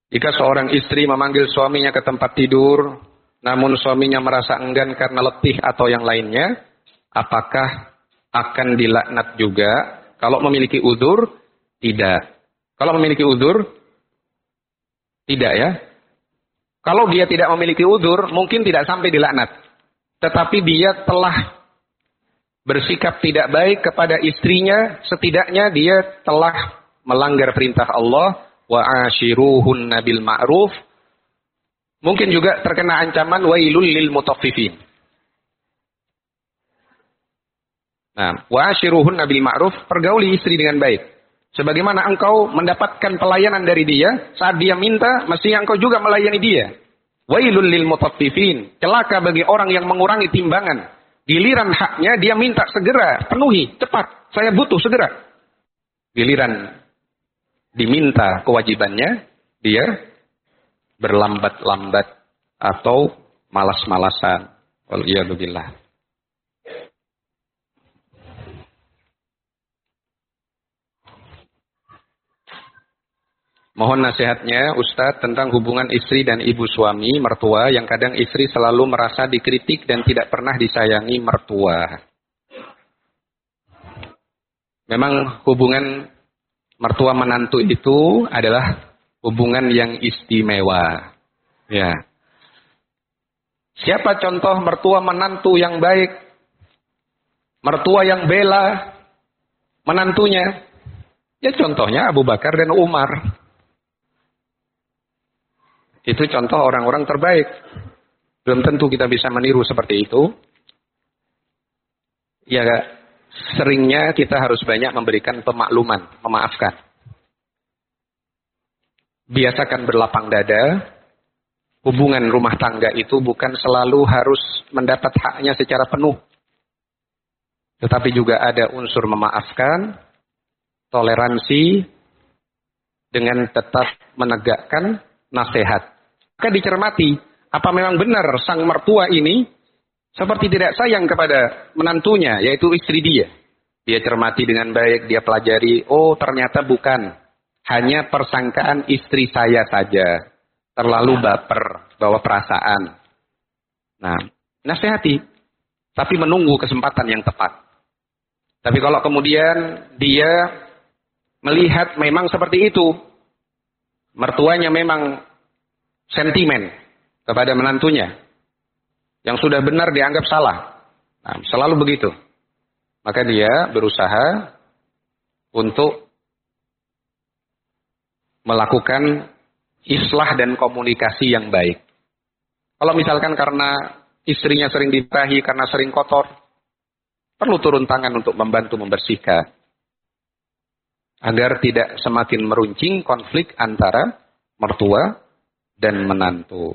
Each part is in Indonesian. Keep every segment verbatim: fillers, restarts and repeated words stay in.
Jika seorang istri memanggil suaminya ke tempat tidur, namun suaminya merasa enggan karena letih atau yang lainnya, apakah akan dilaknat juga? Kalau memiliki uzur, tidak. Kalau memiliki uzur, tidak ya. Kalau dia tidak memiliki uzur, mungkin tidak sampai dilaknat. Tetapi dia telah bersikap tidak baik kepada istrinya, setidaknya dia telah melanggar perintah Allah, wa ashiruhunna bil ma'ruf. Mungkin juga terkena ancaman wailul lil mutaffifin. Nah, wa ashiruhunna bil ma'ruf, pergauli istri dengan baik. Sebagaimana engkau mendapatkan pelayanan dari dia, saat dia minta, mestinya engkau juga melayani dia. Wailul lil mutaffifin, celaka bagi orang yang mengurangi timbangan. Giliran haknya dia minta segera, penuhi, cepat, saya butuh segera. Giliran diminta kewajibannya, dia berlambat-lambat atau malas-malasan. Waliyadzubillah. Mohon nasihatnya Ustadz tentang hubungan istri dan ibu suami mertua yang kadang istri selalu merasa dikritik dan tidak pernah disayangi mertua. Memang hubungan mertua menantu itu adalah hubungan yang istimewa. Ya. Siapa contoh mertua menantu yang baik? Mertua yang bela menantunya? Ya contohnya Abu Bakar dan Umar. Itu contoh orang-orang terbaik. Belum tentu kita bisa meniru seperti itu. Ya, seringnya kita harus banyak memberikan pemakluman, memaafkan. Biasakan berlapang dada. Hubungan rumah tangga itu bukan selalu harus mendapat haknya secara penuh. Tetapi juga ada unsur memaafkan, toleransi, dengan tetap menegakkan nasihat. Maka dicermati, apa memang benar sang mertua ini seperti tidak sayang kepada menantunya, yaitu istri dia. Dia cermati dengan baik, dia pelajari, oh ternyata bukan. Hanya persangkaan istri saya saja. Terlalu baper, bawa perasaan. Nah, nasihati. Tapi menunggu kesempatan yang tepat. Tapi kalau kemudian dia melihat memang seperti itu. Mertuanya memang sentimen kepada menantunya. Yang sudah benar dianggap salah. Nah, selalu begitu. Maka dia berusaha untuk melakukan islah dan komunikasi yang baik. Kalau misalkan karena istrinya sering dimarahi, karena sering kotor, perlu turun tangan untuk membantu membersihkan. Agar tidak semakin meruncing konflik antara mertua dan menantu.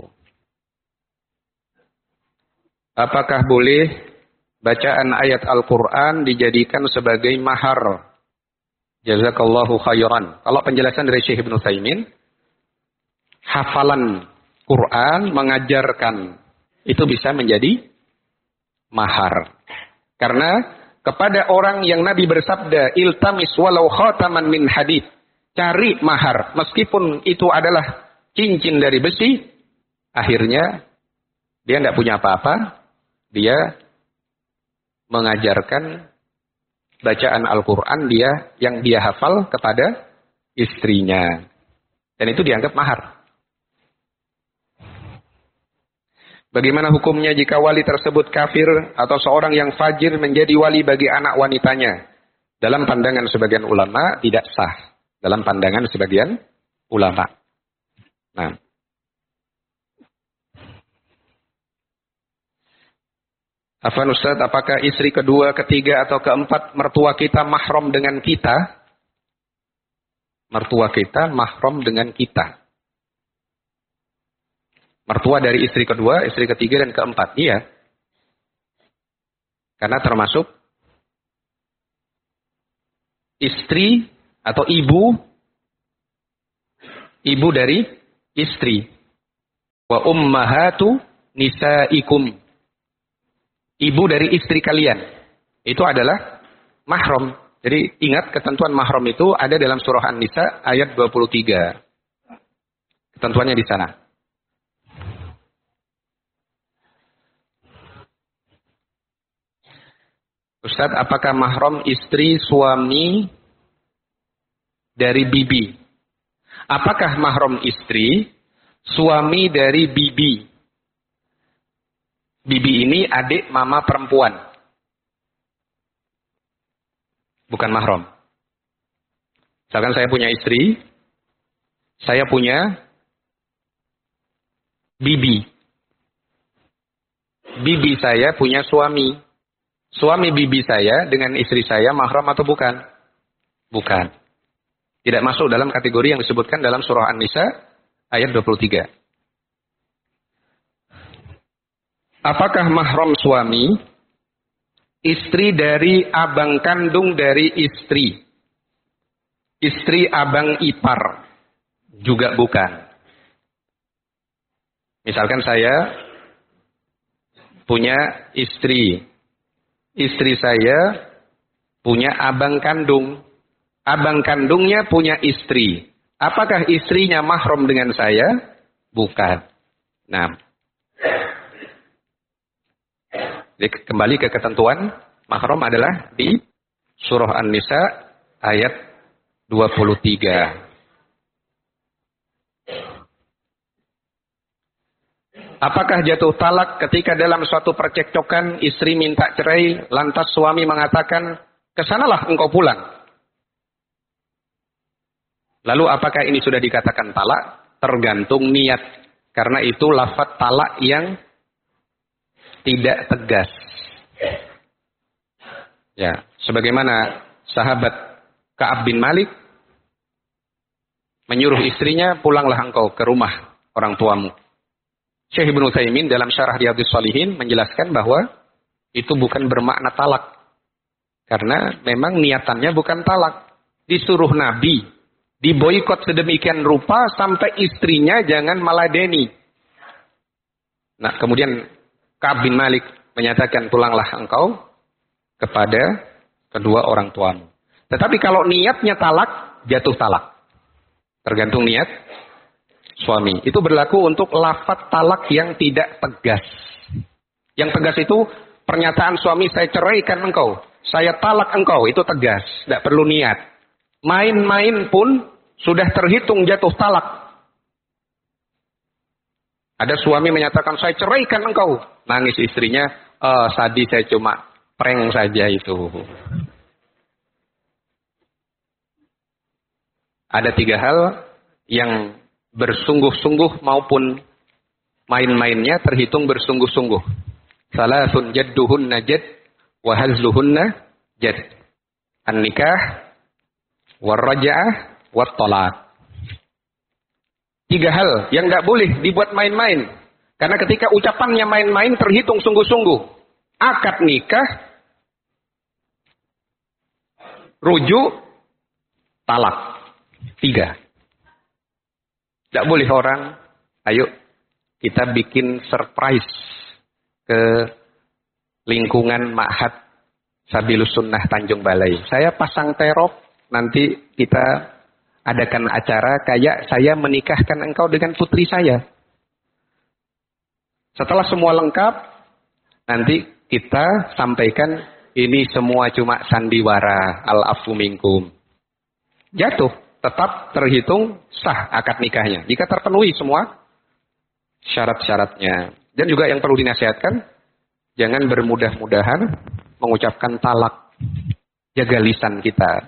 Apakah boleh bacaan ayat Al-Quran dijadikan sebagai mahar? Jazakallahu khairan. Kalau penjelasan dari Syekh Ibnu Utsaimin, hafalan Quran mengajarkan itu bisa menjadi mahar. Karena kepada orang yang Nabi bersabda, iltamis walau khataman min hadid, cari mahar meskipun itu adalah cincin dari besi, akhirnya dia tidak punya apa-apa, dia mengajarkan bacaan Al-Quran dia yang dia hafal kepada istrinya. Dan itu dianggap mahar. Bagaimana hukumnya jika wali tersebut kafir atau seorang yang fajir menjadi wali bagi anak wanitanya? Dalam pandangan sebagian ulama tidak sah. Dalam pandangan sebagian ulama. Nah, Afwan Ustaz, apakah istri kedua, ketiga, atau keempat mertua kita mahram dengan kita? Mertua kita mahram dengan kita. Mertua dari istri kedua, istri ketiga, dan keempat. Iya. Karena termasuk istri atau ibu, ibu dari istri. Wa ummahatu nisaikum. Ibu dari istri kalian. Itu adalah mahram. Jadi ingat ketentuan mahram itu ada dalam surah An-Nisa ayat dua puluh tiga. Ketentuannya di sana. Ustadz, apakah mahram istri suami dari bibi? Apakah mahram istri suami dari bibi? Bibi ini adik mama perempuan. Bukan mahram. Misalkan saya punya istri, saya punya bibi. Bibi saya punya suami. Suami bibi saya dengan istri saya mahram atau bukan? Bukan. Tidak masuk dalam kategori yang disebutkan dalam surah An-Nisa ayat dua puluh tiga. Apakah mahram suami istri dari abang kandung dari istri? Istri abang ipar? Juga bukan. Misalkan saya punya istri. Istri saya punya abang kandung. Abang kandungnya punya istri. Apakah istrinya mahram dengan saya? Bukan. Nah, jadi kembali ke ketentuan mahram adalah di surah An-Nisa ayat dua puluh tiga. Apakah jatuh talak ketika dalam suatu percekcokan istri minta cerai, lantas suami mengatakan, kesanalah engkau pulang. Lalu apakah ini sudah dikatakan talak? Tergantung niat. Karena itu lafaz talak yang tidak tegas. Ya, sebagaimana sahabat Ka'ab bin Malik menyuruh istrinya, pulanglah engkau ke rumah orang tuamu. Syekh Ibnu Utsaimin dalam syarah Riyadhus Shalihin menjelaskan bahwa itu bukan bermakna talak. Karena memang niatannya bukan talak. Disuruh Nabi, diboikot sedemikian rupa sampai istrinya jangan meladeni. Nah, kemudian Ka'ab bin Malik menyatakan, pulanglah engkau kepada kedua orang tuamu. Tetapi kalau niatnya talak, jatuh talak. Tergantung niat suami. Itu berlaku untuk lafaz talak yang tidak tegas. Yang tegas itu pernyataan suami, saya ceraikan engkau, saya talak engkau, itu tegas, tidak perlu niat. Main-main pun sudah terhitung jatuh talak. Ada suami menyatakan, saya ceraikan engkau. Nangis istrinya, oh, tadi saya cuma prank saja itu. Ada tiga hal yang bersungguh-sungguh maupun main-mainnya terhitung bersungguh-sungguh. Salasun jadduhunna jad wa hazluhunna jad. An-nikah war-raja'ah wat-talaq. Tiga hal yang enggak boleh dibuat main-main. Karena ketika ucapannya main-main terhitung sungguh-sungguh. Akad nikah, rujuk, talak. Tiga. Tidak boleh orang, ayo kita bikin surprise ke lingkungan Ma'had Sabilus Sunnah Tanjung Balai. Saya pasang terop, nanti kita adakan acara kayak saya menikahkan engkau dengan putri saya. Setelah semua lengkap, nanti kita sampaikan ini semua cuma sandiwara, al-afu minkum. Jatuh. Tetap terhitung sah akad nikahnya. Jika terpenuhi semua syarat-syaratnya. Dan juga yang perlu dinasihatkan, jangan bermudah-mudahan mengucapkan talak. Jaga lisan kita.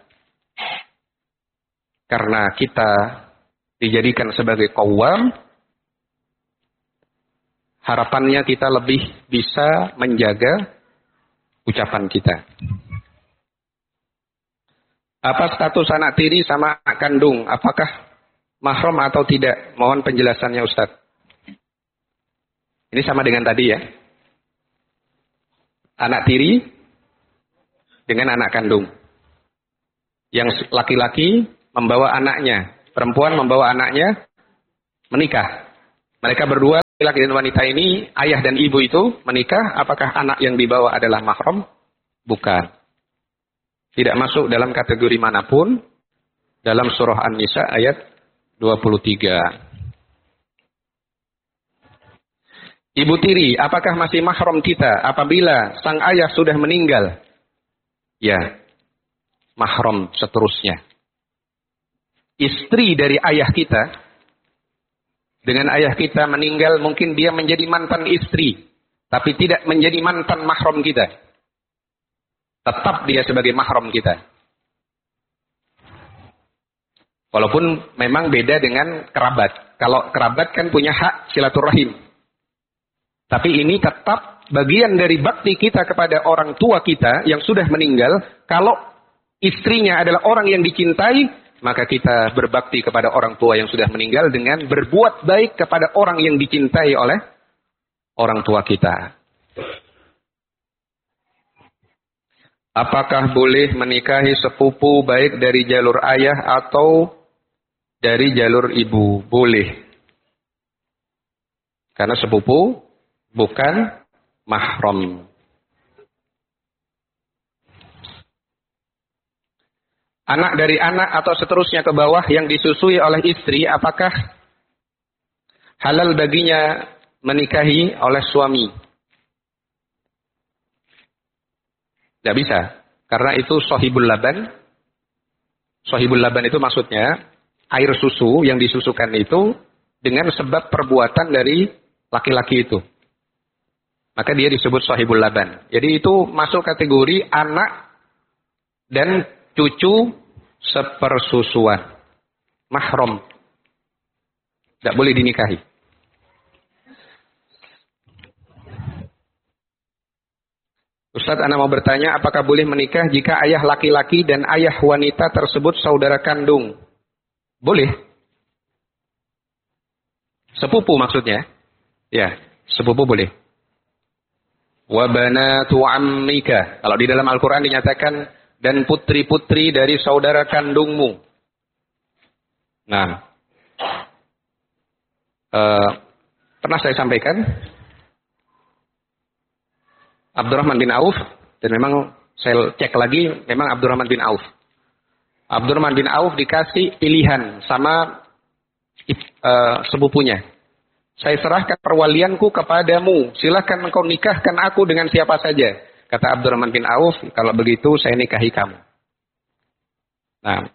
Karena kita dijadikan sebagai qawwam, harapannya kita lebih bisa menjaga ucapan kita. Apa status anak tiri sama anak kandung? Apakah mahram atau tidak? Mohon penjelasannya Ustaz. Ini sama dengan tadi ya. Anak tiri dengan anak kandung. Yang laki-laki membawa anaknya. Perempuan membawa anaknya menikah. Mereka berdua, laki-laki dan wanita ini, ayah dan ibu itu menikah. Apakah anak yang dibawa adalah mahram? Bukan. Tidak masuk dalam kategori manapun dalam surah An-Nisa ayat dua puluh tiga. Ibu tiri, apakah masih mahram kita apabila sang ayah sudah meninggal? Ya, mahram seterusnya. Istri dari ayah kita, dengan ayah kita meninggal, mungkin dia menjadi mantan istri, tapi tidak menjadi mantan mahram kita. Tetap dia sebagai mahram kita. Walaupun memang beda dengan kerabat. Kalau kerabat kan punya hak silaturahim. Tapi ini tetap bagian dari bakti kita kepada orang tua kita yang sudah meninggal. Kalau istrinya adalah orang yang dicintai, maka kita berbakti kepada orang tua yang sudah meninggal dengan berbuat baik kepada orang yang dicintai oleh orang tua kita. Apakah boleh menikahi sepupu baik dari jalur ayah atau dari jalur ibu? Boleh. Karena sepupu bukan mahram. Anak dari anak atau seterusnya ke bawah yang disusui oleh istri, apakah halal baginya menikahi oleh suami? Tidak bisa. Karena itu sohibul laban. Sohibul laban itu maksudnya air susu yang disusukan itu dengan sebab perbuatan dari laki-laki itu. Maka dia disebut sahibul laban. Jadi itu masuk kategori anak dan cucu sepersusuan. Mahram. Tidak boleh dinikahi. Ustaz, ana mau bertanya, apakah boleh menikah jika ayah laki-laki dan ayah wanita tersebut saudara kandung? Boleh. Sepupu maksudnya. Ya, sepupu boleh. Wa banatu ammika. Kalau di dalam Al-Quran dinyatakan, dan putri-putri dari saudara kandungmu. Nah, uh, pernah saya sampaikan, Abdurrahman bin Auf, dan memang saya cek lagi, memang Abdurrahman bin Auf. Abdurrahman bin Auf dikasih pilihan sama uh, sepupunya. Saya serahkan perwalianku kepadamu. Silahkan engkau nikahkan aku dengan siapa saja. Kata Abdurrahman bin Auf, kalau begitu saya nikahi kamu. Nah,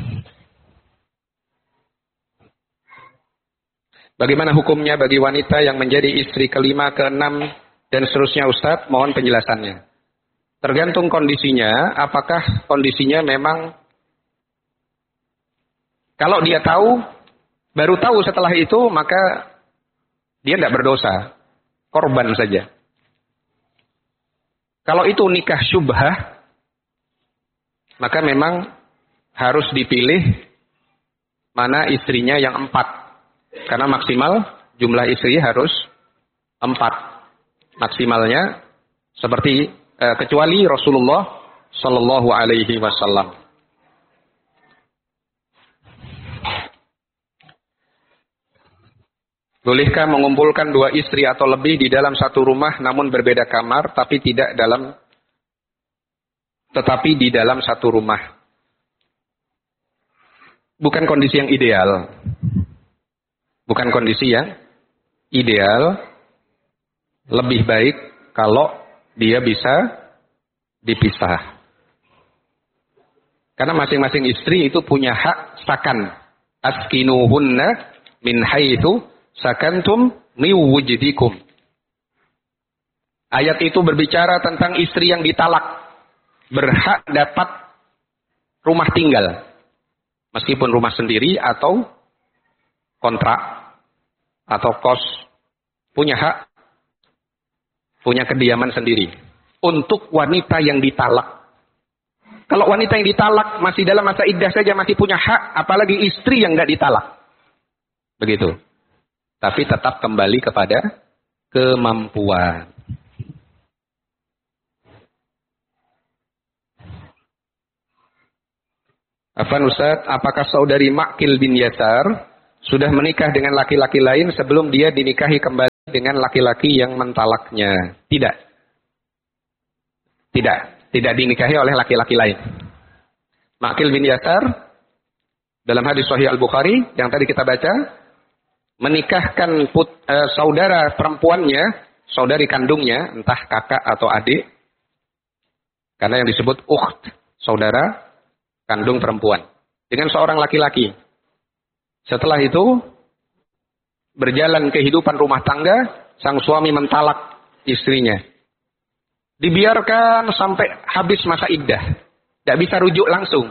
bagaimana hukumnya bagi wanita yang menjadi istri kelima, keenam, dan seterusnya Ustadz? Mohon penjelasannya. Tergantung kondisinya, apakah kondisinya memang, kalau dia tahu, baru tahu setelah itu, maka dia tidak berdosa, korban saja. Kalau itu nikah syubhah, maka memang harus dipilih mana istrinya yang empat. Karena maksimal jumlah istri harus empat. Maksimalnya seperti eh, kecuali Rasulullah Sallallahu Alaihi Wasallam. Bolehkah mengumpulkan dua istri atau lebih di dalam satu rumah namun berbeda kamar tapi tidak dalam tetapi di dalam satu rumah? Bukan kondisi yang ideal. Bukan kondisi yang ideal. Lebih baik kalau dia bisa dipisah. Karena masing-masing istri itu punya hak sakan. Askinuhunna min haitsu sakantum min wujdikum. Ayat itu berbicara tentang istri yang ditalak berhak dapat rumah tinggal, meskipun rumah sendiri atau kontrak atau kos, punya hak, punya kediaman sendiri. Untuk wanita yang ditalak, kalau wanita yang ditalak masih dalam masa iddah saja masih punya hak, apalagi istri yang nggak ditalak, begitu. Tapi tetap kembali kepada kemampuan. Afwan Ustaz, apakah saudari Ma'qil bin Yasar sudah menikah dengan laki-laki lain sebelum dia dinikahi kembali dengan laki-laki yang mentalaknya? Tidak. Tidak. Tidak dinikahi oleh laki-laki lain. Ma'qil bin Yasar dalam hadis Sahih Al-Bukhari yang tadi kita baca, menikahkan put, uh, saudara perempuannya, saudari kandungnya, entah kakak atau adik, karena yang disebut ukht, saudara kandung perempuan, dengan seorang laki-laki. Setelah itu, berjalan kehidupan rumah tangga, sang suami mentalak istrinya. Dibiarkan sampai habis masa iddah. Tidak bisa rujuk langsung.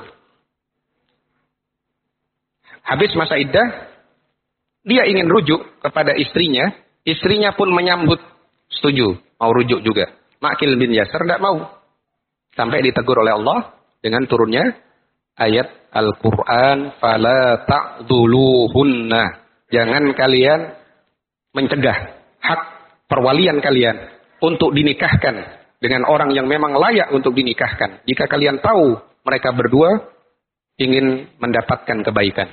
Habis masa iddah, dia ingin rujuk kepada istrinya. Istrinya pun menyambut, setuju, mau rujuk juga. Ma'qil bin Yasar tidak mau. Sampai ditegur oleh Allah dengan turunnya ayat Al-Quran. Fala ta'dhuluhunna. Jangan kalian mencegah hak perwalian kalian untuk dinikahkan dengan orang yang memang layak untuk dinikahkan. Jika kalian tahu mereka berdua ingin mendapatkan kebaikan.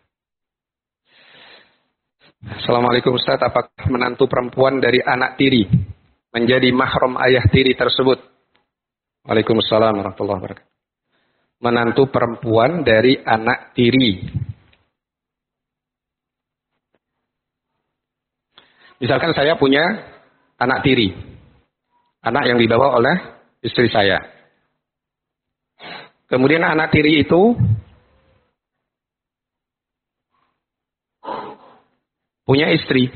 Assalamualaikum Ustaz, apakah menantu perempuan dari anak tiri menjadi mahram ayah tiri tersebut? Waalaikumsalam warahmatullahi wabarakatuh. Menantu perempuan dari anak tiri. Misalkan saya punya anak tiri. Anak yang dibawa oleh istri saya. Kemudian anak tiri itu punya istri.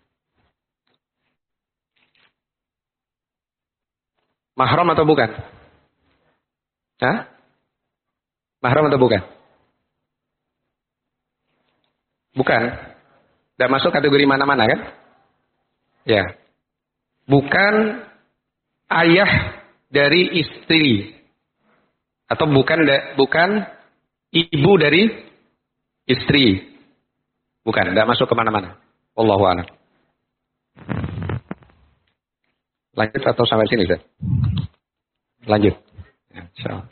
Mahram atau bukan? Hah? Mahram atau bukan? Bukan. Tidak masuk kategori mana-mana kan? Ya. Bukan ayah dari istri, atau bukan bukan ibu dari istri, bukan, tidak masuk kemana-mana. Wallahu a'lam. Lanjut atau sampai sini, Ustaz? Lanjut. Ya, insyaallah.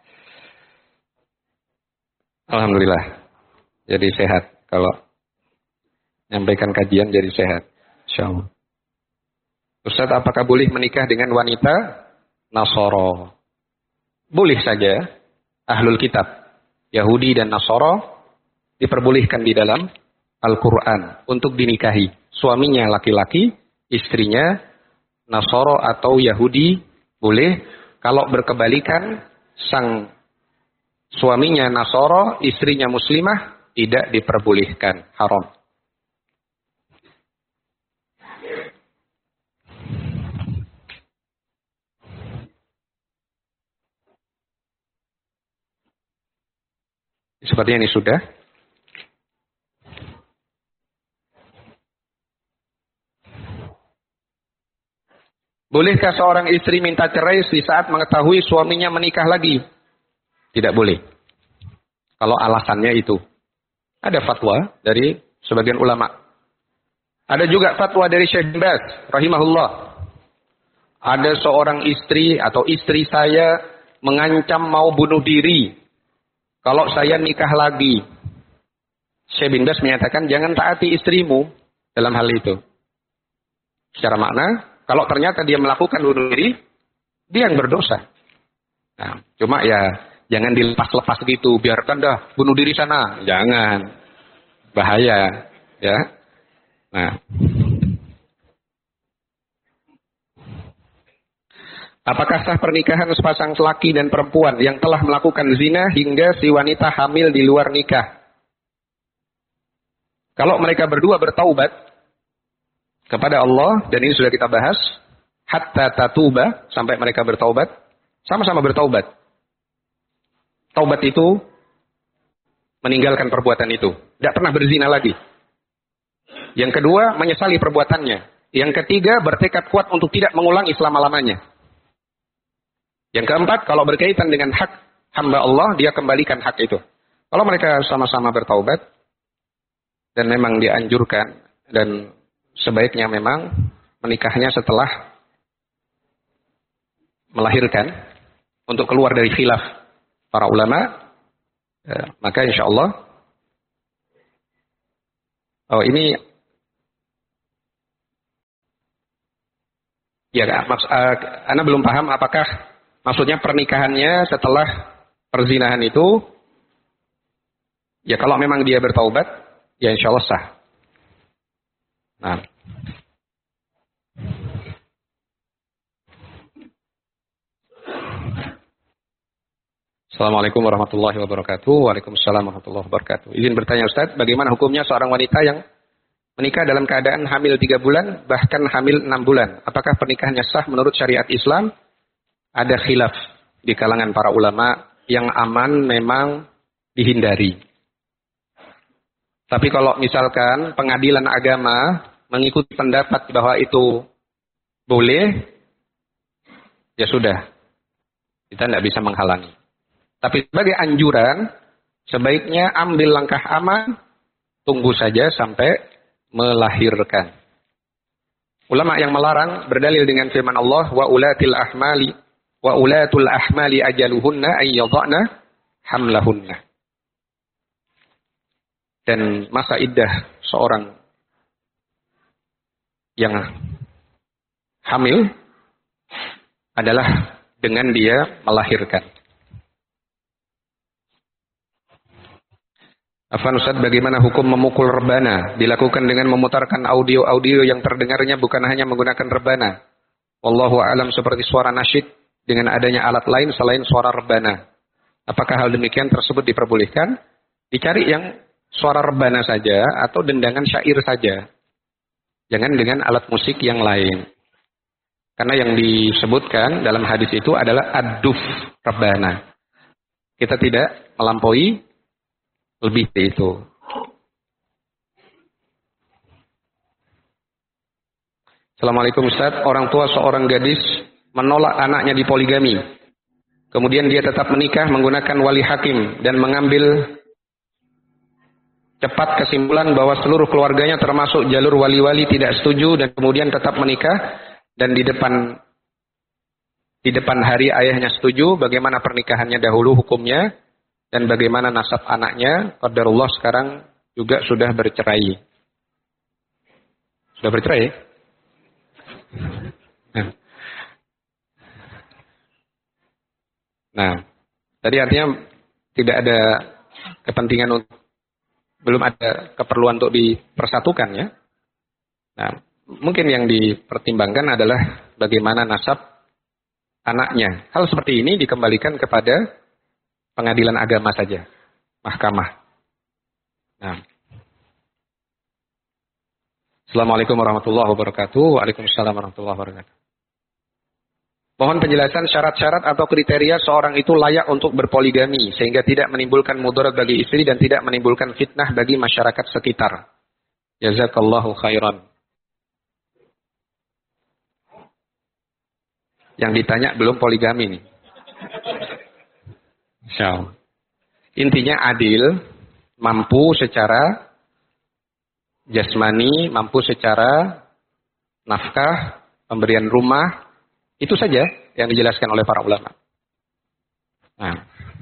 Alhamdulillah. Jadi sehat kalau nyampaikan kajian, jadi sehat, insyaallah. Ustaz, apakah boleh menikah dengan wanita Nasoro? Boleh saja. Ahlul kitab, Yahudi dan Nasoro, diperbolehkan di dalam Al-Quran untuk dinikahi. Suaminya laki-laki, istrinya Nasoro atau Yahudi, boleh. Kalau berkebalikan, sang suaminya Nasoro, istrinya Muslimah, tidak diperbolehkan, haram. Sepertinya ini sudah. Bolehkah seorang istri minta cerai di saat mengetahui suaminya menikah lagi? Tidak boleh. Kalau alasannya itu. Ada fatwa dari sebagian ulama. Ada juga fatwa dari Syekh bin Baz rahimahullah. Ada seorang istri atau istri saya mengancam mau bunuh diri kalau saya nikah lagi. Syekh bin Baz menyatakan jangan taati istrimu dalam hal itu. Secara makna, kalau ternyata dia melakukan bunuh diri, dia yang berdosa. Nah, cuma ya jangan dilepas-lepas gitu, biarkan dah bunuh diri sana. Jangan. Bahaya, ya. Nah. Apakah sah pernikahan sepasang laki dan perempuan yang telah melakukan zina hingga si wanita hamil di luar nikah? Kalau mereka berdua bertaubat kepada Allah, dan ini sudah kita bahas, hatta tatuba, sampai mereka bertaubat, sama-sama bertaubat. Taubat itu meninggalkan perbuatan itu, tidak pernah berzina lagi. Yang kedua, menyesali perbuatannya. Yang ketiga, bertekad kuat untuk tidak mengulangi selama-lamanya. Yang keempat, kalau berkaitan dengan hak hamba Allah, dia kembalikan hak itu. Kalau mereka sama-sama bertaubat, dan memang dianjurkan, dan sebaiknya memang menikahnya setelah melahirkan, untuk keluar dari khilaf para ulama, ya, maka insya Allah, oh ini, ya, maks, uh, Anda belum paham apakah maksudnya pernikahannya setelah perzinahan itu, ya kalau memang dia bertaubat, ya insya Allah sah. Nah. Assalamualaikum warahmatullahi wabarakatuh. Waalaikumsalam warahmatullahi wabarakatuh. Izin bertanya Ustaz, bagaimana hukumnya seorang wanita yang menikah dalam keadaan hamil tiga bulan, bahkan hamil enam bulan? Apakah pernikahannya sah menurut syariat Islam? Ada khilaf di kalangan para ulama, yang aman memang dihindari. Tapi kalau misalkan pengadilan agama mengikuti pendapat bahwa itu boleh, ya sudah. Kita tidak bisa menghalangi. Tapi sebagai anjuran, sebaiknya ambil langkah aman, tunggu saja sampai melahirkan. Ulama yang melarang berdalil dengan firman Allah, wa ulatil ahmali wa ulatul ahmali ajaluhunna ayyadhana hamlahunna. Dan masa iddah seorang yang hamil adalah dengan dia melahirkan. Afwan Ustaz, bagaimana hukum memukul rebana? Dilakukan dengan memutarkan audio-audio yang terdengarnya bukan hanya menggunakan rebana. Wallahu a'lam, seperti suara nasyid dengan adanya alat lain selain suara rebana. Apakah hal demikian tersebut diperbolehkan? Dicari yang suara rebana saja atau dendangan syair saja. Jangan dengan alat musik yang lain. Karena yang disebutkan dalam hadis itu adalah ad-duf, rebana. Kita tidak melampaui lebih dari itu. Assalamualaikum Ustaz, orang tua seorang gadis menolak anaknya dipoligami. Kemudian dia tetap menikah menggunakan wali hakim dan mengambil cepat kesimpulan bahwa seluruh keluarganya termasuk jalur wali-wali tidak setuju dan kemudian tetap menikah dan di depan di depan hari ayahnya setuju. Bagaimana pernikahannya dahulu hukumnya? Dan bagaimana nasab anaknya? Qadarullah sekarang juga sudah bercerai. Sudah bercerai? Nah, nah tadi artinya tidak ada kepentingan untuk, belum ada keperluan untuk dipersatukan ya. Nah, mungkin yang dipertimbangkan adalah bagaimana nasab anaknya. Hal seperti ini dikembalikan kepada pengadilan agama saja, mahkamah. Nah. Assalamualaikum warahmatullahi wabarakatuh. Waalaikumsalam warahmatullahi wabarakatuh. Mohon penjelasan syarat-syarat atau kriteria seorang itu layak untuk berpoligami sehingga tidak menimbulkan mudarat bagi istri dan tidak menimbulkan fitnah bagi masyarakat sekitar. Jazakallahu khairan. Yang ditanya belum poligami nih. Insyaallah. Intinya adil, mampu secara jasmani, mampu secara nafkah, pemberian rumah, itu saja yang dijelaskan oleh para ulama. Nah.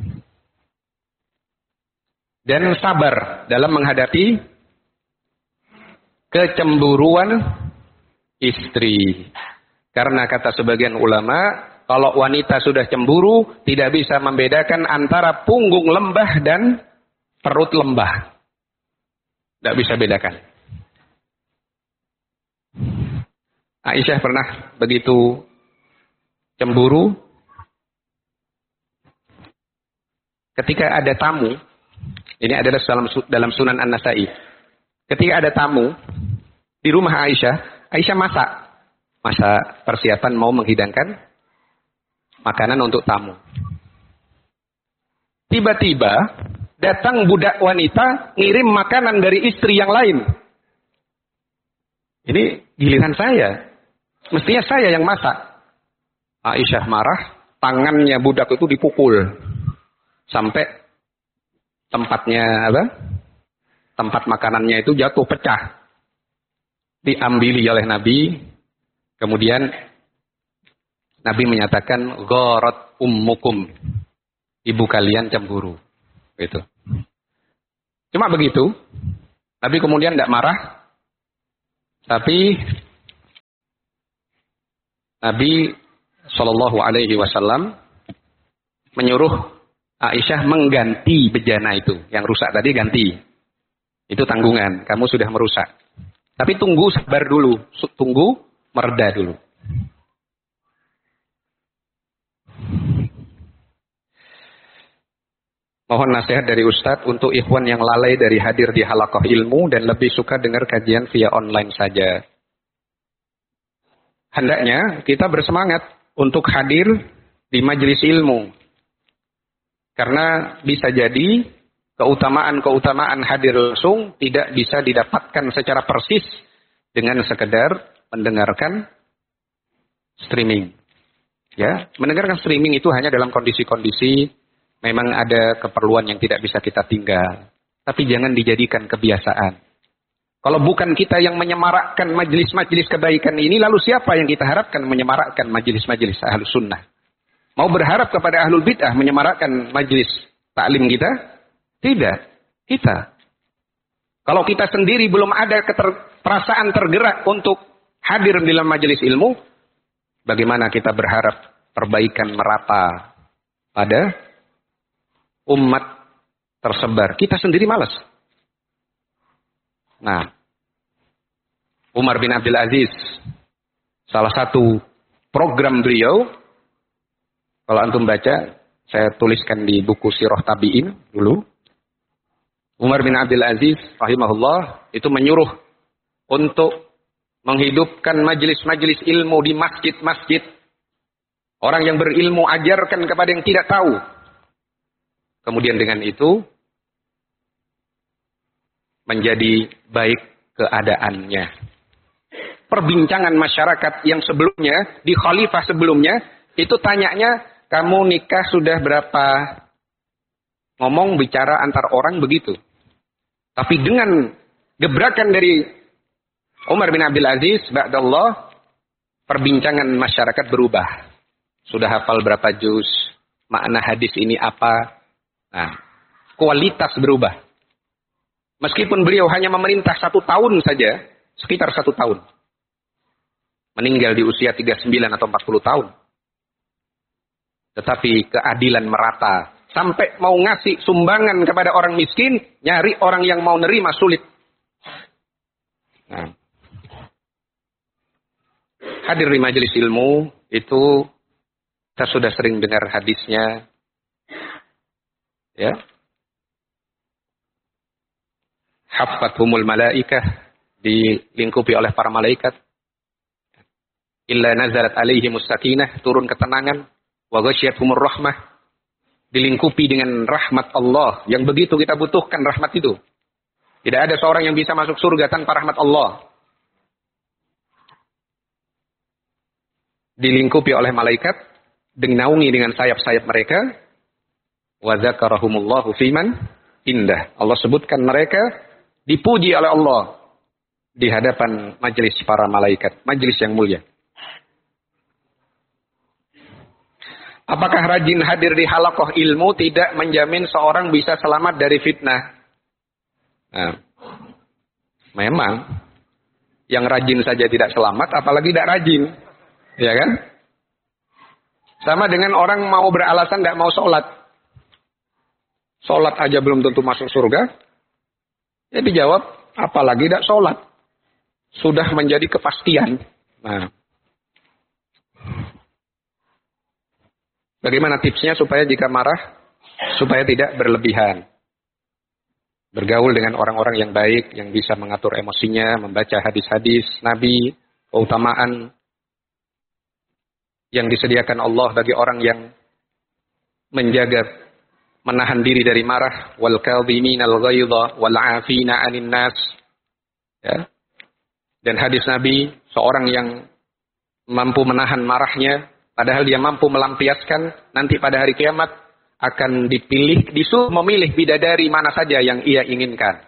Dan sabar dalam menghadapi kecemburuan istri. Karena kata sebagian ulama, kalau wanita sudah cemburu, tidak bisa membedakan antara punggung lembah dan perut lembah. Tidak bisa bedakan. Aisyah pernah begitu cemburu ketika ada tamu. Ini adalah dalam, dalam Sunan An-Nasai. Ketika ada tamu di rumah Aisyah, Aisyah masak. Masa persiapan mau menghidangkan makanan untuk tamu. Tiba-tiba datang budak wanita ngirim makanan dari istri yang lain. Ini giliran saya. Mestinya saya yang masak. Aisyah marah, tangannya budak itu dipukul. Sampai tempatnya apa? Tempat makanannya itu jatuh pecah. Diambili oleh Nabi. Kemudian Nabi menyatakan gharat ummukum. Ibu kalian cemburu. Gitu. Cuma begitu. Nabi kemudian tidak marah. Tapi Nabi Shallallahu Alaihi Wasallam menyuruh Aisyah mengganti bejana itu. Yang rusak tadi ganti. Itu tanggungan. Kamu sudah merusak. Tapi tunggu sabar dulu, tunggu mereda dulu. Mohon nasihat dari Ustadz untuk ikhwan yang lalai dari hadir di halaqah ilmu dan lebih suka dengar kajian via online saja. Hendaknya kita bersemangat untuk hadir di majelis ilmu. Karena bisa jadi keutamaan-keutamaan hadir langsung tidak bisa didapatkan secara persis dengan sekedar mendengarkan streaming. Ya, mendengarkan streaming itu hanya dalam kondisi-kondisi memang ada keperluan yang tidak bisa kita tinggal. Tapi jangan dijadikan kebiasaan. Kalau bukan kita yang menyemarakkan majelis-majelis kebaikan ini, lalu siapa yang kita harapkan menyemarakkan majelis-majelis ahlus sunnah? Mau berharap kepada ahlul bid'ah menyemarakkan majelis taklim kita? Tidak. Kita. Kalau kita sendiri belum ada keter, perasaan tergerak untuk hadir dalam majelis ilmu, bagaimana kita berharap perbaikan merata pada umat tersebar? Kita sendiri malas. Nah, Umar bin Abdul Aziz, salah satu program beliau, kalau antum baca, saya tuliskan di buku Sirah Tabi'in dulu. Umar bin Abdul Aziz rahimahullah itu menyuruh untuk menghidupkan majelis-majelis ilmu di masjid-masjid. Orang yang berilmu ajarkan kepada yang tidak tahu. Kemudian dengan itu menjadi baik keadaannya. Perbincangan masyarakat yang sebelumnya, di khalifah sebelumnya, itu tanyanya, kamu nikah sudah berapa? Ngomong bicara antar orang begitu. Tapi dengan gebrakan dari Umar bin Abdul Aziz, ba'dallah, perbincangan masyarakat berubah. Sudah hafal berapa juz, makna hadis ini apa. Nah, kualitas berubah. Meskipun beliau hanya memerintah satu tahun saja, sekitar satu tahun. Meninggal di usia tiga puluh sembilan atau empat puluh tahun. Tetapi keadilan merata. Sampai mau ngasih sumbangan kepada orang miskin, nyari orang yang mau nerima sulit. Nah. Hadir di majelis ilmu, itu kita sudah sering dengar hadisnya. Ya. Haffathumul malaikah, dilingkupi oleh para malaikat. Illa nazalat alaihimus sakinah, turun ketenangan. Wa ghasyiyatuhumur rahmah, dilingkupi dengan rahmat Allah yang begitu kita butuhkan rahmat itu. Tidak ada seorang yang bisa masuk surga tanpa rahmat Allah. Dilingkupi oleh malaikat, dinaungi dengan sayap-sayap mereka. Wa dzakarahumullahu fiman indah. Allah sebutkan mereka dipuji oleh Allah di hadapan majelis para malaikat, majelis yang mulia. Apakah rajin hadir di halaqah ilmu tidak menjamin seorang bisa selamat dari fitnah? Nah, memang yang rajin saja tidak selamat, apalagi tidak rajin, ya kan? Sama dengan orang mau beralasan tidak mau sholat, sholat aja belum tentu masuk surga. Ya dijawab, apalagi tidak sholat. Sudah menjadi kepastian. Nah, bagaimana tipsnya supaya jika marah, supaya tidak berlebihan. Bergaul dengan orang-orang yang baik, yang bisa mengatur emosinya, membaca hadis-hadis Nabi, keutamaan yang disediakan Allah bagi orang yang menjaga, menahan diri dari marah, wal kadhiminal ghaidha wal 'afina 'anil nas. Ya. Dan hadis Nabi, seorang yang mampu menahan marahnya, padahal dia mampu melampiaskan, nanti pada hari kiamat akan dipilih, disuruh memilih bidadari mana saja yang ia inginkan.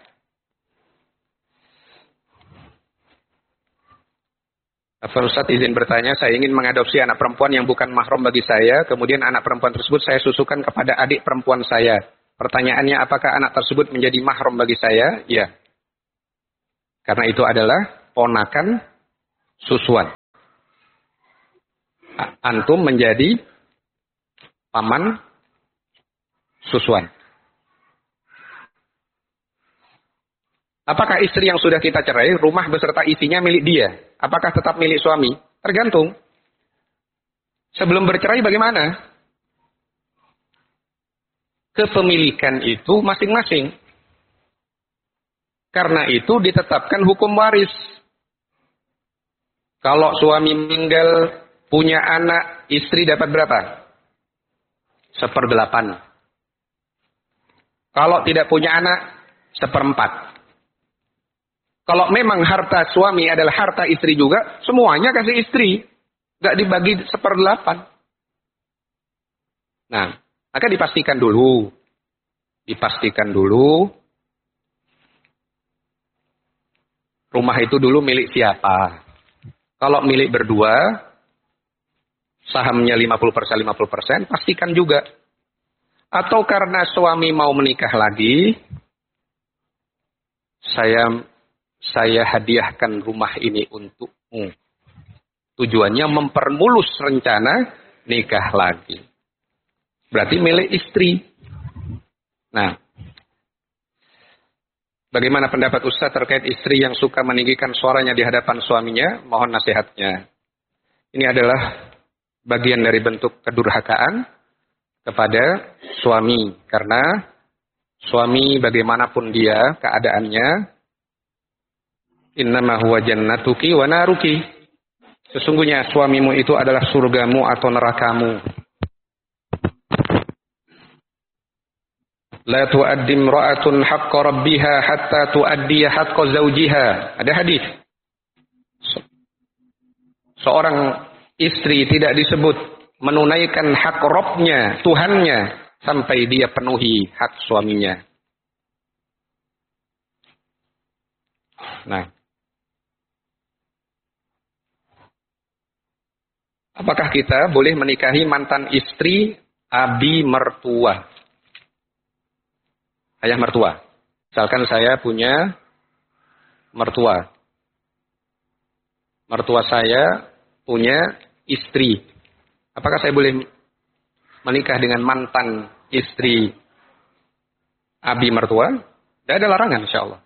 Afwan Ustaz, izin bertanya, saya ingin mengadopsi anak perempuan yang bukan mahram bagi saya, kemudian anak perempuan tersebut saya susukan kepada adik perempuan saya. Pertanyaannya, apakah anak tersebut menjadi mahram bagi saya? Ya. Karena itu adalah ponakan susuan. Antum menjadi paman susuan. Apakah istri yang sudah kita cerai, rumah beserta isinya milik dia? Apakah tetap milik suami? Tergantung. Sebelum bercerai bagaimana? Kepemilikan itu masing-masing. Karena itu ditetapkan hukum waris. Kalau suami meninggal, punya anak, istri dapat berapa? Seperdelapan. Kalau tidak punya anak, seperempat. Kalau memang harta suami adalah harta istri juga, semuanya kasih istri. Gak dibagi seperdelapan. Nah, maka dipastikan dulu. Dipastikan dulu. Rumah itu dulu milik siapa? Kalau milik berdua, sahamnya lima puluh persen, lima puluh persen, pastikan juga. Atau karena suami mau menikah lagi, saya saya hadiahkan rumah ini untukmu. Tujuannya mempermulus rencana nikah lagi. Berarti milik istri. Nah, bagaimana pendapat Ustaz terkait istri yang suka meninggikan suaranya di hadapan suaminya? Mohon nasihatnya. Ini adalah bagian dari bentuk kedurhakaan kepada suami. Karena suami bagaimanapun dia keadaannya, innama huwa jannatuki wa naruki. Sesungguhnya suamimu itu adalah surgamu atau nerakamu. La tuaddi imra'atun haqqa rabbiha hatta tuaddiya haqqa zawjiha. Ada hadis. Seorang istri tidak disebut menunaikan hak Rabbnya, Tuhannya, sampai dia penuhi hak suaminya. Nah, apakah kita boleh menikahi mantan istri abi mertua? Ayah mertua. Misalkan saya punya mertua. Mertua saya punya istri. Apakah saya boleh menikah dengan mantan istri abi mertua? Tidak ada larangan, insya Allah.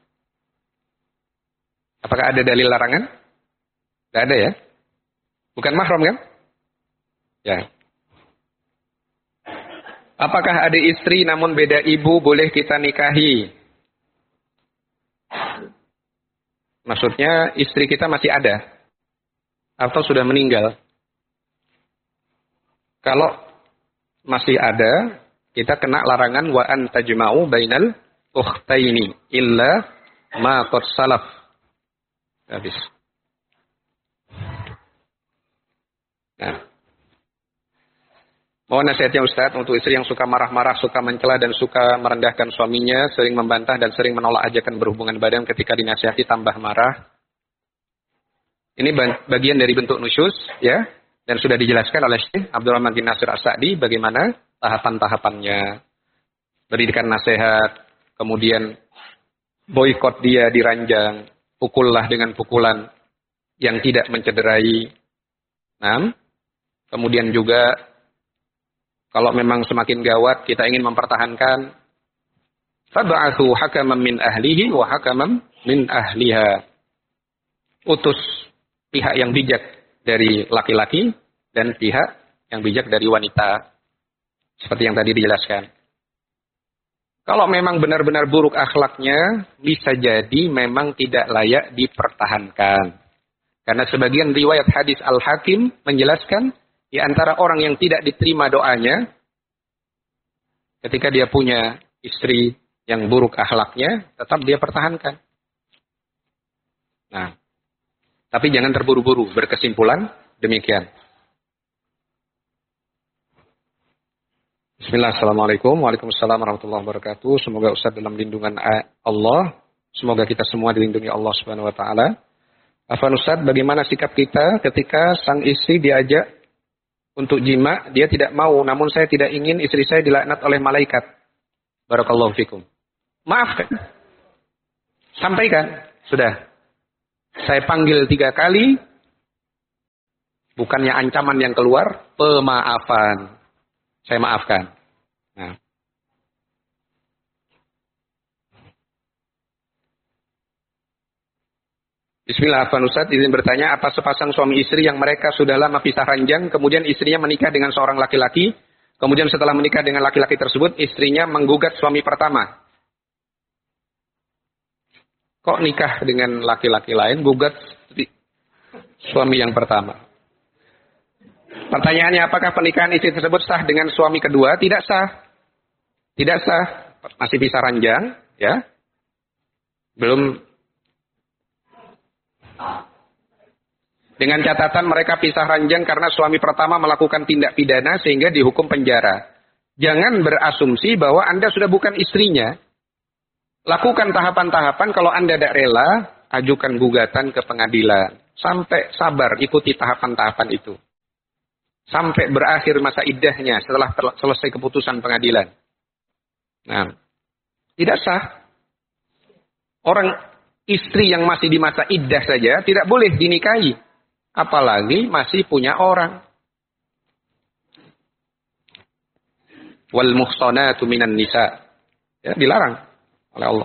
Apakah ada dalil larangan? Tidak ada ya? Bukan mahram kan? Ya. Apakah ada istri namun beda ibu boleh kita nikahi? Maksudnya istri kita masih ada atau sudah meninggal? Kalau masih ada, kita kena larangan wa an tajma'u bainal ukhtaini illa ma qad salaf. Habis. Nah. Mohon nasihatnya Ustaz untuk istri yang suka marah-marah, suka mencela dan suka merendahkan suaminya, sering membantah dan sering menolak ajakan berhubungan badan ketika dinasihati tambah marah. Ini bagian dari bentuk nusyuz, ya. Dan sudah dijelaskan oleh Syekh Abdurrahman bin Nasir As-Sa'di bagaimana tahapan-tahapannya. Berikan nasihat, kemudian boikot dia diranjang, pukullah dengan pukulan yang tidak mencederai. Nah, kemudian juga kalau memang semakin gawat kita ingin mempertahankan, fab'athu hakaman min ahlihi wa hakaman min ahliha. Utus pihak yang bijak dari laki-laki dan pihak yang bijak dari wanita. Seperti yang tadi dijelaskan. Kalau memang benar-benar buruk akhlaknya, bisa jadi memang tidak layak dipertahankan. Karena sebagian riwayat hadis Al-Hakim menjelaskan, di antara orang yang tidak diterima doanya, ketika dia punya istri yang buruk akhlaknya, tetap dia pertahankan. Nah, tapi jangan terburu-buru berkesimpulan demikian. Bismillah, assalamualaikum, waalaikumsalam warahmatullahi wabarakatuh. Semoga Ustaz dalam lindungan Allah. Semoga kita semua dilindungi Allah Subhanahu Wa Taala. Afwan Ustaz, bagaimana sikap kita ketika sang istri diajak untuk jima, dia tidak mau, namun saya tidak ingin istri saya dilaknat oleh malaikat. Barakallahu fikum. Maafkan. Sampaikan. Sudah. Saya panggil tiga kali, bukannya ancaman yang keluar, pemaafan. Saya maafkan. Nah. Bismillah, Afwan Ustaz, izin bertanya, apa sepasang suami istri yang mereka sudah lama pisah ranjang, kemudian istrinya menikah dengan seorang laki-laki, kemudian setelah menikah dengan laki-laki tersebut, istrinya menggugat suami pertama. Kok nikah dengan laki-laki lain, gugat suami yang pertama? Pertanyaannya, apakah pernikahan istri tersebut sah dengan suami kedua? Tidak sah. Tidak sah. Masih pisah ranjang, ya. Belum. Dengan catatan mereka pisah ranjang karena suami pertama melakukan tindak pidana sehingga dihukum penjara. Jangan berasumsi bahwa Anda sudah bukan istrinya. Lakukan tahapan-tahapan, kalau Anda tidak rela, ajukan gugatan ke pengadilan. Sampai sabar, ikuti tahapan-tahapan itu. Sampai berakhir masa iddahnya setelah selesai keputusan pengadilan. Nah, tidak sah. Orang istri yang masih di masa iddah saja tidak boleh dinikahi. Apalagi masih punya orang. Wal muhsanatu minan nisa. Ya, dilarang oleh Allah.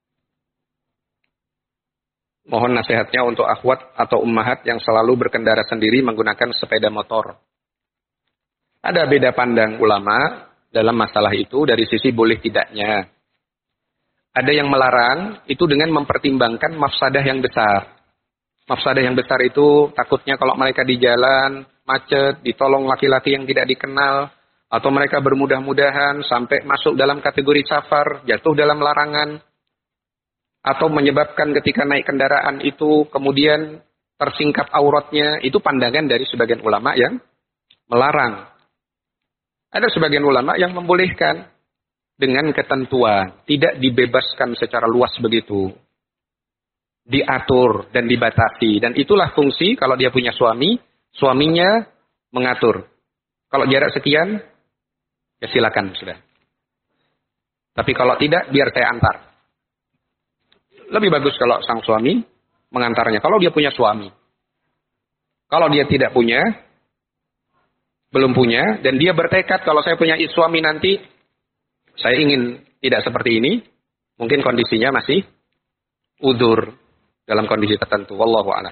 Mohon nasihatnya untuk akhwat atau ummahat yang selalu berkendara sendiri menggunakan sepeda motor. Ada beda pandang ulama dalam masalah itu dari sisi boleh tidaknya. Ada yang melarang itu dengan mempertimbangkan mafsadah yang besar. Mafsadah yang besar itu takutnya kalau mereka di jalan, macet, ditolong laki-laki yang tidak dikenal, atau mereka bermudah-mudahan sampai masuk dalam kategori safar, jatuh dalam larangan, atau menyebabkan ketika naik kendaraan itu kemudian tersingkap auratnya, itu pandangan dari sebagian ulama yang melarang. Ada sebagian ulama yang membolehkan dengan ketentuan, tidak dibebaskan secara luas begitu. Diatur dan dibatasi. Dan itulah fungsi kalau dia punya suami, suaminya mengatur. Kalau jarak sekian, ya silakan sudah. Tapi kalau tidak, biar saya antar. Lebih bagus kalau sang suami mengantarnya. Kalau dia punya suami. Kalau dia tidak punya, belum punya, dan dia bertekad kalau saya punya suami nanti, saya ingin tidak seperti ini, mungkin kondisinya masih udzur dalam kondisi tertentu. Wallahu a'lam.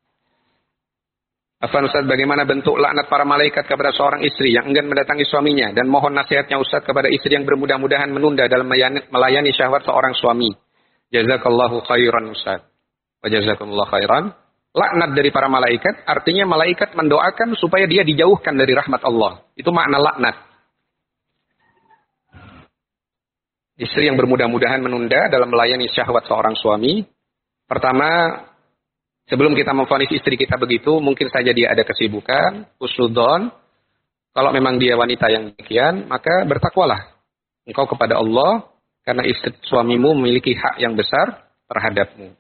Afwan Ustaz, bagaimana bentuk laknat para malaikat kepada seorang istri yang enggan mendatangi suaminya, dan mohon nasihatnya Ustaz kepada istri yang bermudah-mudahan menunda dalam melayani syahwat seorang suami. Jazakallahu khairan Ustaz. Wa jazakumullah khairan. Laknat dari para malaikat artinya malaikat mendoakan supaya dia dijauhkan dari rahmat Allah. Itu makna laknat. Istri yang bermudah-mudahan menunda dalam melayani syahwat seorang suami. Pertama, sebelum kita memvonis istri kita begitu, mungkin saja dia ada kesibukan, husnudzon. Kalau memang dia wanita yang demikian, maka bertakwalah engkau kepada Allah, karena istri suamimu memiliki hak yang besar terhadapmu.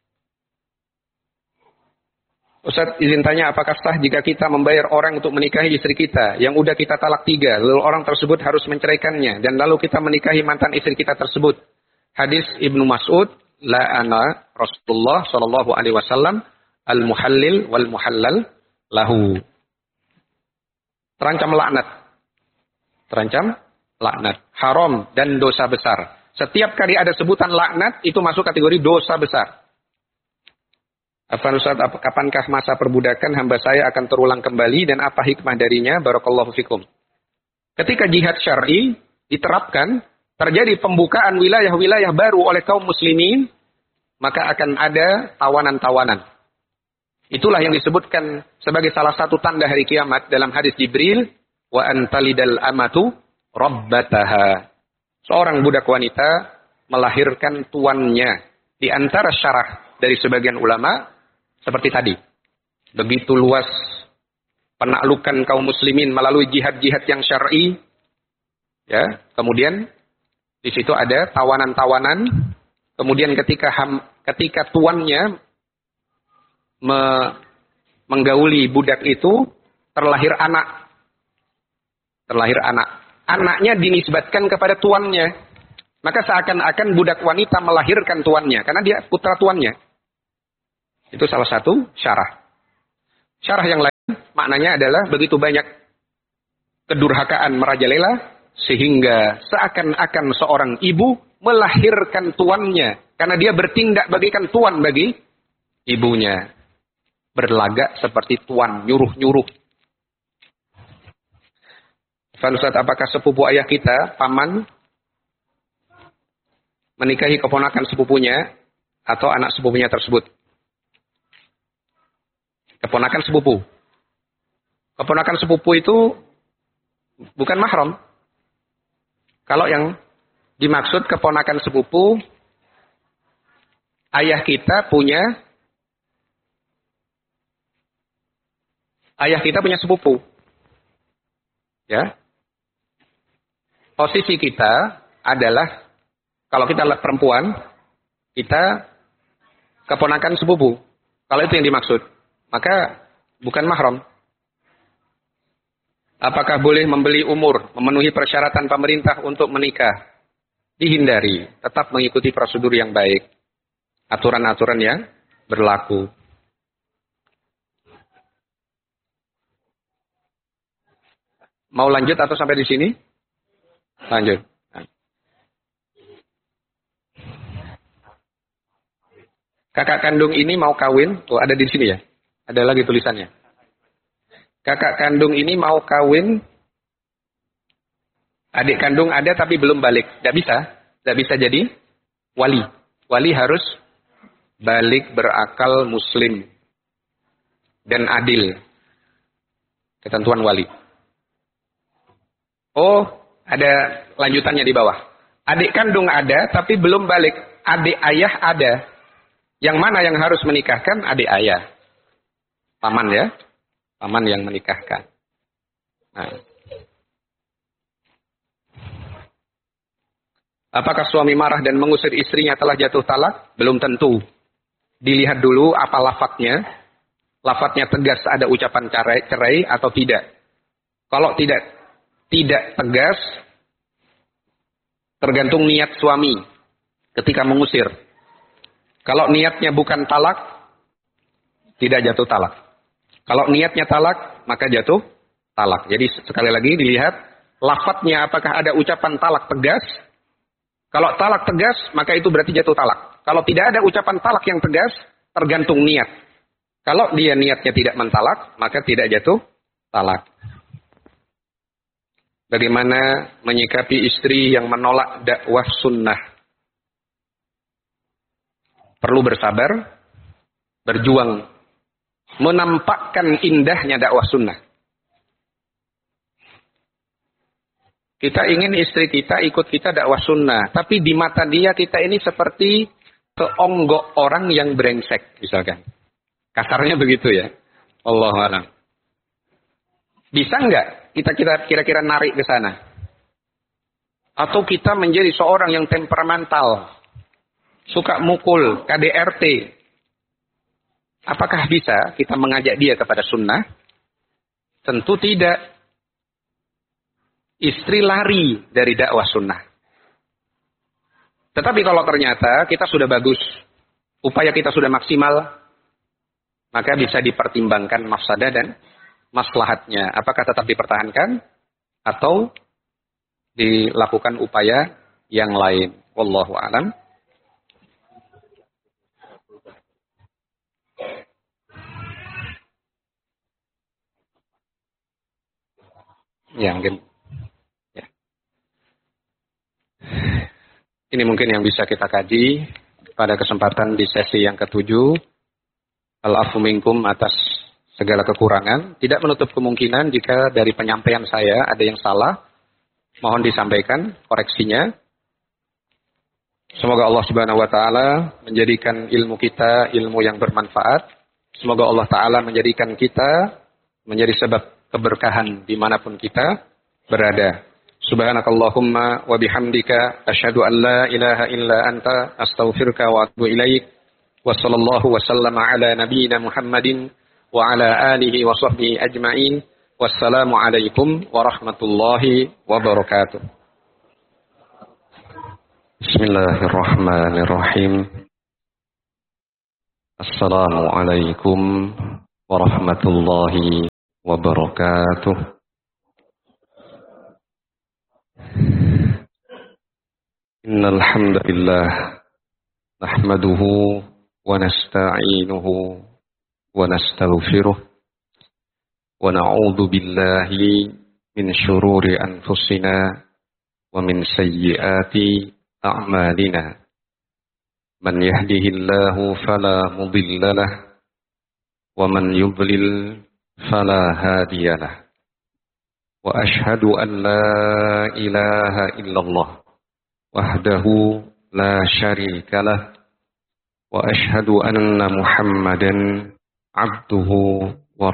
Ustaz, izin tanya, apakah sah jika kita membayar orang untuk menikahi istri kita yang udah kita talak tiga, lalu orang tersebut harus menceraikannya, dan lalu kita menikahi mantan istri kita tersebut? Hadis Ibnu Mas'ud, la'ana Rasulullah Shallallahu Alaihi Wasallam al-muhallil wal muhallal lahu. Terancam laknat, terancam laknat, haram dan dosa besar. Setiap kali ada sebutan laknat itu masuk kategori dosa besar. Afwan Ustaz, kapankah masa perbudakan hamba saya akan terulang kembali dan apa hikmah darinya? Barakallahu fikum. Ketika jihad syar'i diterapkan, terjadi pembukaan wilayah-wilayah baru oleh kaum muslimin, maka akan ada tawanan-tawanan. Itulah yang disebutkan sebagai salah satu tanda hari kiamat dalam hadis Jibril, wa antalidal amatu rabbataha. Seorang budak wanita melahirkan tuannya. Di antara syarah dari sebagian ulama seperti tadi. Begitu luas penaklukan kaum muslimin melalui jihad-jihad yang syar'i. Ya, kemudian di situ ada tawanan-tawanan. Kemudian ketika ham, ketika tuannya me, menggauli budak itu, terlahir anak. Terlahir anak. Anaknya dinisbatkan kepada tuannya. Maka seakan-akan budak wanita melahirkan tuannya. Karena dia putra tuannya. Itu salah satu syarah. Syarah yang lain maknanya adalah begitu banyak kedurhakaan merajalela sehingga seakan-akan seorang ibu melahirkan tuannya karena dia bertindak bagaikan tuan bagi ibunya berlagak seperti tuan, nyuruh-nyuruh. Ustaz, apakah sepupu ayah kita, paman, menikahi keponakan sepupunya atau anak sepupunya tersebut? Keponakan sepupu. Keponakan sepupu itu bukan mahram. Kalau yang dimaksud keponakan sepupu, ayah kita punya ayah kita punya sepupu. Ya. Posisi kita adalah, kalau kita perempuan, kita keponakan sepupu. Kalau itu yang dimaksud, maka bukan mahram. Apakah boleh membeli umur, memenuhi persyaratan pemerintah untuk menikah? Dihindari, tetap mengikuti prosedur yang baik, aturan-aturan yang berlaku. Mau lanjut atau sampai di sini? Lanjut. Kakak kandung ini mau kawin, tuh ada di sini ya. Ada lagi tulisannya. Kakak kandung ini mau kawin, adik kandung ada tapi belum balik. Tidak bisa, tidak bisa jadi wali. Wali harus balik, berakal, muslim, dan adil. Ketentuan wali. Oh, ada lanjutannya di bawah. Adik kandung ada tapi belum balik. Adik ayah ada. Yang mana yang harus menikahkan? Adik ayah. Paman ya. Paman yang menikahkan. Nah. Apakah suami marah dan mengusir istrinya telah jatuh talak? Belum tentu. Dilihat dulu apa lafadznya. Lafadznya tegas, ada ucapan cerai, cerai atau tidak. Kalau tidak tidak tegas, tergantung niat suami ketika mengusir. Kalau niatnya bukan talak, tidak jatuh talak. Kalau niatnya talak, maka jatuh talak. Jadi sekali lagi dilihat lafadznya apakah ada ucapan talak tegas. Kalau talak tegas, maka itu berarti jatuh talak. Kalau tidak ada ucapan talak yang tegas, tergantung niat. Kalau dia niatnya tidak mentalak, maka tidak jatuh talak. Bagaimana menyikapi istri yang menolak dakwah sunnah? Perlu bersabar, berjuang, menampakkan indahnya dakwah sunnah. Kita ingin istri kita ikut kita dakwah sunnah, tapi di mata dia kita ini seperti seonggok orang yang brengsek, misalkan. Kasarnya begitu ya. Allahu a'lam. Bisa nggak kita kita kira-kira narik ke sana? Atau kita menjadi seorang yang temperamental, suka mukul, K D R T. Apakah bisa kita mengajak dia kepada sunnah? Tentu tidak. Istri lari dari dakwah sunnah. Tetapi kalau ternyata kita sudah bagus, upaya kita sudah maksimal, maka bisa dipertimbangkan mafsadah dan maslahatnya. Apakah tetap dipertahankan atau dilakukan upaya yang lain? Wallahu a'lam. Ya, mungkin. Ya. Ini mungkin yang bisa kita kaji pada kesempatan di sesi yang ketujuh. Al-afu minkum atas segala kekurangan. Tidak menutup kemungkinan jika dari penyampaian saya ada yang salah, mohon disampaikan koreksinya. Semoga Allah Subhanahu wa taala menjadikan ilmu kita ilmu yang bermanfaat. Semoga Allah taala menjadikan kita menjadi sebab keberkahan dimanapun kita berada. Subhanakallahumma wa bihamdika asyhadu an la ilaha illa anta astaghfiruka wa atubu ilaik. Wa sallallahu wa sallama ala nabiyyina Muhammadin wa ala alihi wa sahbihi ajma'in. Wassalamu alaikum warahmatullahi wabarakatuh. Bismillahirrahmanirrahim. Assalamualaikum warahmatullahi wabarakatuh. Innal hamdalillah nahmaduhu ونستعينه ونستغفره ونعوذ بالله من شرور أنفسنا ومن سيئات أعمالنا من يهده الله فلا مضل له ومن يضلل فلا هادي له وأشهد أن لا إله إلا الله وحده لا شريك له وأشهد أن محمدا عبده